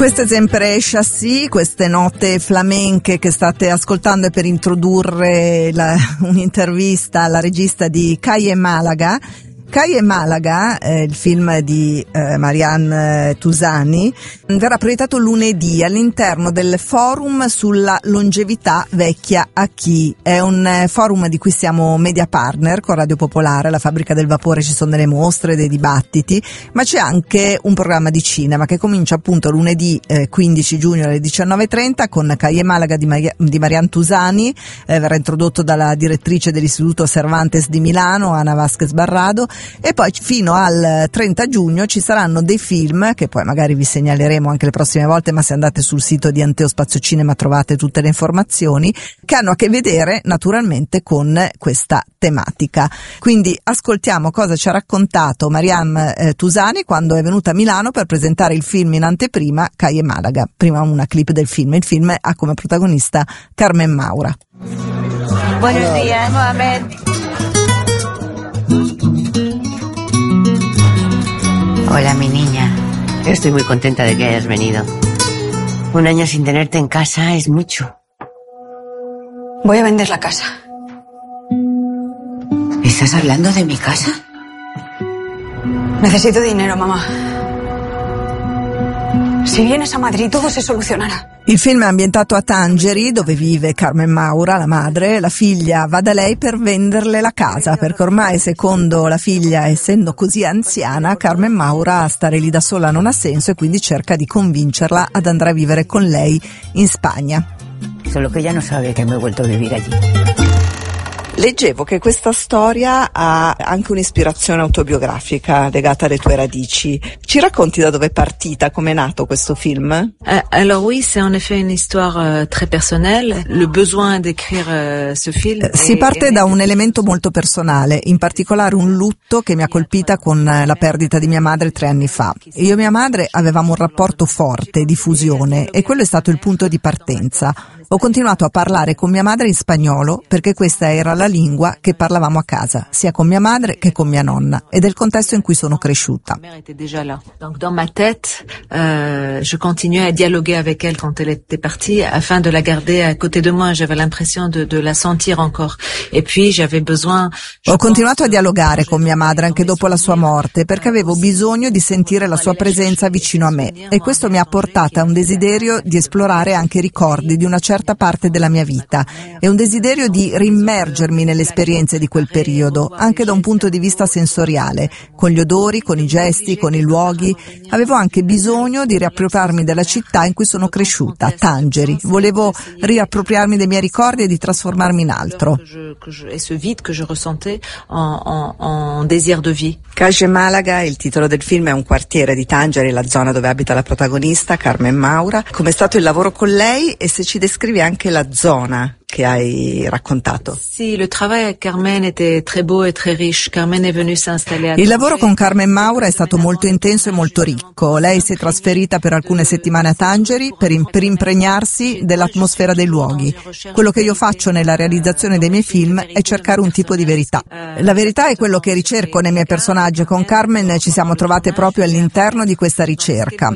Questo è sempre Chassis, queste note flamenche che state ascoltando è per introdurre un'intervista alla regista di Calle Malaga. Calle Malaga, il film di Marianne Tuzani, verrà proiettato lunedì all'interno del forum sulla longevità vecchia a chi. È un forum di cui siamo media partner con Radio Popolare, la Fabbrica del Vapore, ci sono delle mostre, dei dibattiti, ma c'è anche un programma di cinema che comincia appunto lunedì 15 giugno alle 19:30 con Calle Malaga di Marianne Tuzani, verrà introdotto dalla direttrice dell'Istituto Cervantes di Milano, Ana Vázquez Barrado. E poi fino al 30 giugno ci saranno dei film che poi magari vi segnaleremo anche le prossime volte, ma se andate sul sito di Anteo Spazio Cinema trovate tutte le informazioni, che hanno a che vedere naturalmente con questa tematica. Quindi ascoltiamo cosa ci ha raccontato Marianne Tuzani quando è venuta a Milano per presentare il film in anteprima Calle Malaga. Prima una clip del film. Il film ha come protagonista Carmen Maura. Buenos días, Mohamed. Hola, mi niña. Estoy muy contenta de que hayas venido. Un año sin tenerte en casa es mucho. Voy a vender la casa. ¿Estás hablando de mi casa? Necesito dinero, mamá. Si vienes a Madrid todo se solucionará. Il film è ambientato a Tangeri, dove vive Carmen Maura, la madre. La figlia va da lei per venderle la casa, perché ormai, secondo la figlia, essendo così anziana, Carmen Maura stare lì da sola non ha senso, e quindi cerca di convincerla ad andare a vivere con lei in Spagna. Solo que ella no sabe que me he vuelto a vivir allí. Leggevo che questa storia ha anche un'ispirazione autobiografica legata alle tue radici. Ci racconti da dove è partita, come è nato questo film? Alors oui, c'est en effet une histoire très personnelle. Le besoin d'écrire ce film. Si parte da un elemento molto personale, in particolare un lutto che mi ha colpita con la perdita di mia madre 3 anni fa. Io e mia madre avevamo un rapporto forte, di fusione, e quello è stato il punto di partenza. Ho continuato a parlare con mia madre in spagnolo perché questa era la lingua che parlavamo a casa, sia con mia madre che con mia nonna, e del contesto in cui sono cresciuta. Donc dans ma tête, je continuais à dialoguer avec elle quand elle était partie afin de la garder à côté de moi. J'avais l'impression de la sentir encore. Et puis j'avais besoin. Ho continuato a dialogare con mia madre anche dopo la sua morte perché avevo bisogno di sentire la sua presenza vicino a me, e questo mi ha portata a un desiderio di esplorare anche i ricordi di una certa parte della mia vita e un desiderio di rimmergermi nelle esperienze di quel periodo, anche da un punto di vista sensoriale, con gli odori, con i gesti, con i luoghi. Avevo anche bisogno di riappropriarmi della città in cui sono cresciuta, Tangeri. Volevo riappropriarmi dei miei ricordi e di trasformarmi in altro. Et ce vide que je ressentais en désir de vie. Calle Malaga, il titolo del film, è un quartiere di Tangeri, la zona dove abita la protagonista, Carmen Maura. Com'è stato il lavoro con lei e se ci descrivi anche la zona che hai raccontato? Sì, le travail avec Carmen était très beau et très riche. Carmen est venue s'installer à Il lavoro con Carmen Maura è stato molto intenso e molto ricco. Lei si è trasferita per alcune settimane a Tangeri per impregnarsi dell'atmosfera dei luoghi. Quello che io faccio nella realizzazione dei miei film è cercare un tipo di verità. La verità è quello che ricerco nei miei personaggi. Con Carmen ci siamo trovate proprio all'interno di questa ricerca.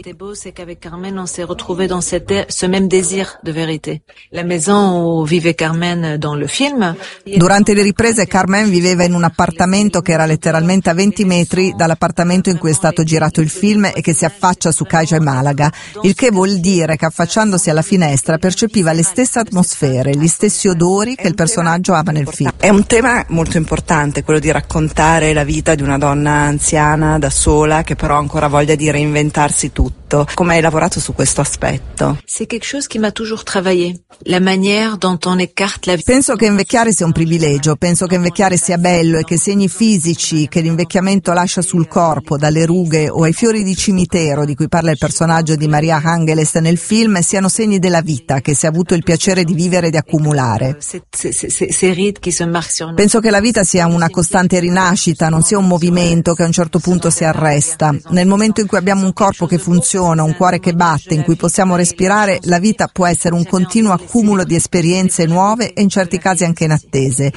La maison où vivait Carmen dans le film. Durante le riprese Carmen viveva in un appartamento che era letteralmente a 20 metri dall'appartamento in cui è stato girato il film e che si affaccia su Calle Malaga, il che vuol dire che affacciandosi alla finestra percepiva le stesse atmosfere, gli stessi odori che il personaggio ama nel film. È un tema molto importante quello di raccontare la vita di una donna anziana da sola che però ha ancora voglia di reinventarsi tutto. Come hai lavorato su questo aspetto? C'est quelque chose qui m'a toujours travaillé. La manière dont on écarte la vie. Penso che invecchiare sia un privilegio, penso che invecchiare sia bello e che segni fisici che l'invecchiamento lascia sul corpo, dalle rughe o ai fiori di cimitero di cui parla il personaggio di Maria Ángeles nel film, siano segni della vita che si è avuto il piacere di vivere e di accumulare. Penso che la vita sia una costante rinascita, non sia un movimento che a un certo punto si arresta. Nel momento in cui abbiamo un corpo che funziona, un cuore che batte, in cui possiamo respirare, la vita può essere un continuo accumulo di esperienze nuove e in certi casi anche inattese.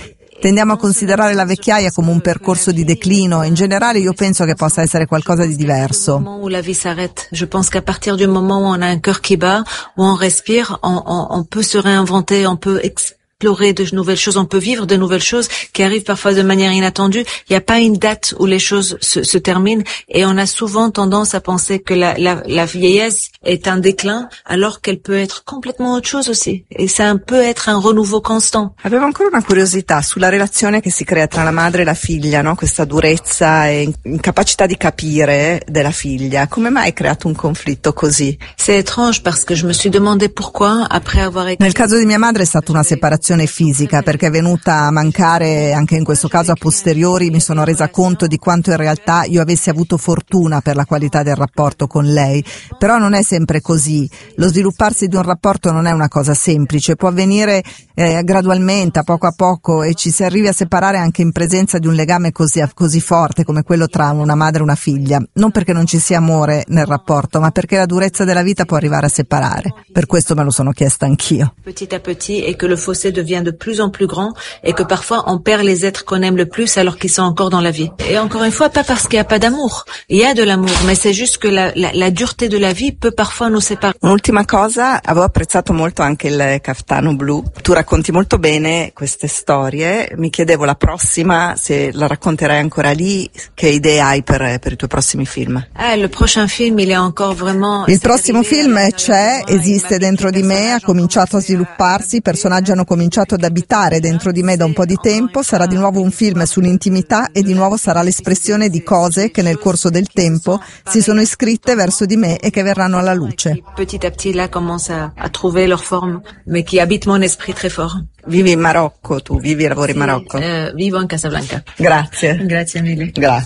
Tendiamo a considerare la vecchiaia come un percorso di declino e in generale io penso che possa essere qualcosa di diverso. Où la vie s'arrête. Je pense qu'à partir du moment où on a un cœur qui bat, où on respire, on peut se réinventer, on peut explorer de nouvelles choses, on peut vivre de nouvelles choses qui arrivent parfois de manière inattendue. Il n'y a pas une date où les choses se terminent et on a souvent tendance à penser que la vieillesse est un déclin alors qu'elle peut être complètement autre chose aussi. Et ça peut être un renouveau constant. Avevo ancora una curiosità sulla relazione che si crea tra la madre e la figlia, no? Questa durezza e incapacità di capire della figlia. Come mai hai creato un conflitto così? C'est étrange parce que je me suis demandé pourquoi après avoir écrit. Nel caso di mia madre è stata una separazione fisica perché è venuta a mancare, anche in questo caso a posteriori mi sono resa conto di quanto in realtà io avessi avuto fortuna per la qualità del rapporto con lei, però non è sempre così, lo svilupparsi di un rapporto non è una cosa semplice, può avvenire gradualmente, a poco e ci si arrivi a separare anche in presenza di un legame così forte come quello tra una madre e una figlia, non perché non ci sia amore nel rapporto ma perché la durezza della vita può arrivare a separare, per questo me lo sono chiesta anch'io. Petit à petit et que le fossé devient de plus en plus grand et que parfois on perd les êtres qu'on aime le plus alors qu'ils sont encore dans la vie. Et encore une fois, pas parce qu'il n'y a pas d'amour. Il y a de l'amour, mais c'est juste que la dureté de la vie peut parfois nous séparer. Un'ultima cosa, avevo apprezzato molto anche il Caftano Blu. Tu racconti molto bene queste storie. Mi chiedevo la prossima, se la racconterai ancora lì, che idee hai per i tuoi prossimi film? Le prochain film, il est encore vraiment. Il prossimo film c'è, esiste dentro di me, ha cominciato a svilupparsi, i personaggi hanno cominciato ad abitare dentro di me da un po' di tempo, sarà di nuovo un film sull'intimità e di nuovo sarà l'espressione di cose che nel corso del tempo si sono iscritte verso di me e che verranno alla luce. Petit à petit là commence à trouver leur forme, mais qui habite mon esprit très fort. Vivi in Marocco, tu vivi e lavori in Marocco? Vivo in Casablanca. Grazie. Grazie mille. Grazie.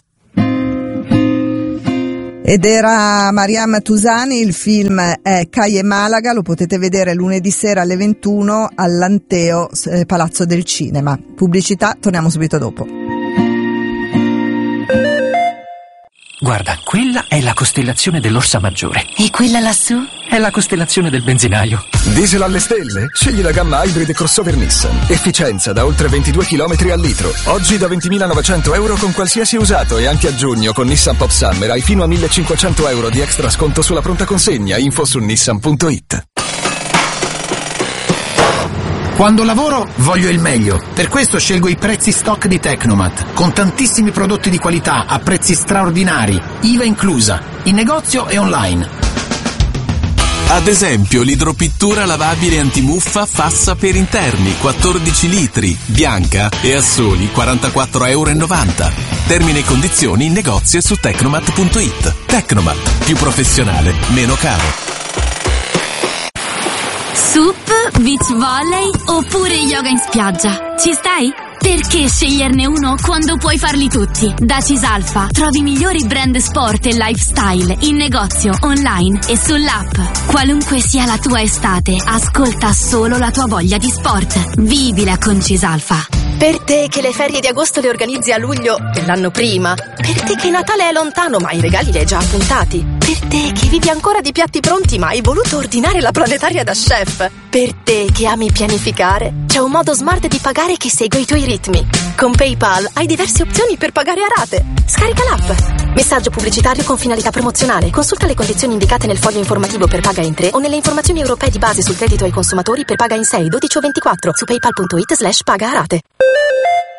Ed era Mariam Tusani, il film è Calle Malaga, lo potete vedere lunedì sera alle 21 all'Anteo Palazzo del Cinema. Pubblicità, torniamo subito dopo. Guarda, quella è la costellazione dell'Orsa Maggiore. E quella lassù? È la costellazione del benzinaio. Diesel alle stelle? Scegli la gamma Hybrid crossover Nissan. Efficienza da oltre 22 km al litro. Oggi da 20.900 euro con qualsiasi usato e anche a giugno con Nissan Pop Summer hai fino a 1.500 euro di extra sconto sulla pronta consegna. Info su nissan.it. Quando lavoro voglio il meglio, per questo scelgo i prezzi stock di Tecnomat, con tantissimi prodotti di qualità a prezzi straordinari, IVA inclusa, in negozio e online. Ad esempio l'idropittura lavabile antimuffa Fassa per interni 14 litri, bianca e a soli €44,90. Termini e condizioni in negozio e su tecnomat.it. Tecnomat, più professionale, meno caro. Sup, beach volley oppure yoga in spiaggia. Ci stai? Perché sceglierne uno quando puoi farli tutti? Da Cisalfa trovi i migliori brand sport e lifestyle in negozio, online e sull'app. Qualunque sia la tua estate, ascolta solo la tua voglia di sport. Vivila con Cisalfa. Per te che le ferie di agosto le organizzi a luglio dell'anno prima. Per te che Natale è lontano ma i regali li hai già appuntati. Per te che vivi ancora di piatti pronti ma hai voluto ordinare la planetaria da chef. Per te che ami pianificare, c'è un modo smart di pagare che segue i tuoi ritmi. Con PayPal hai diverse opzioni per pagare a rate. Scarica l'app. Messaggio pubblicitario con finalità promozionale. Consulta le condizioni indicate nel foglio informativo per paga in 3 o nelle informazioni europee di base sul credito ai consumatori per paga in 6, 12 o 24 su paypal.it/paga a rate.